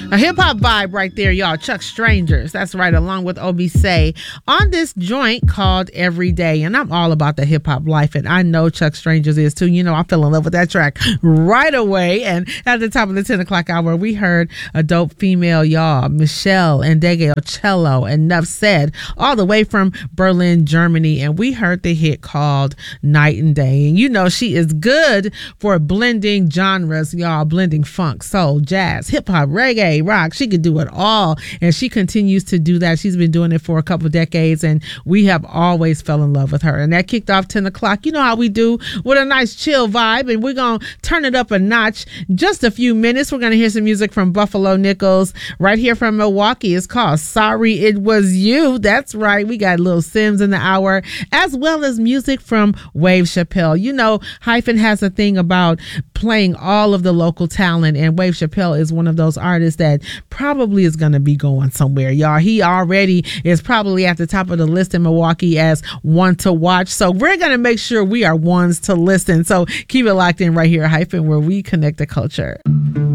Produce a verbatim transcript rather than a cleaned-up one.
A hip-hop vibe right there, y'all. Chuck Strangers. That's right, along with Obise on this joint called Every Day. And I'm all about the hip-hop life, and I know Chuck Strangers is too. You know, I fell in love with that track right away. And at the top of the ten o'clock hour, we heard a dope female, y'all, Michelle Ndege Ocello, and Nuff Said, all the way from Berlin, Germany. And we heard the hit called Night and Day. And you know, she is good for blending genres, y'all, blending funk, soul, jazz, hip-hop, reggae, rock. She could do it all, and she continues to do that. She's been doing it for a couple decades, and we have always fell in love with her. And that kicked off ten o'clock. You know how we do, with a nice chill vibe, and we're gonna turn it up a notch. Just a few minutes, we're gonna hear some music from Buffalo Nichols right here from Milwaukee. It's called Sorry It Was You. That's right, we got Lil Sims in the hour, as well as music from Wave Chappelle. You know, Hyphen has a thing about playing all of the local talent, and Wave Chappelle is one of those artists that probably is going to be going somewhere, y'all. He already is probably at the top of the list in Milwaukee as one to watch. So we're going to make sure we are ones to listen. So keep it locked in right here, Hyphen, where we connect the culture.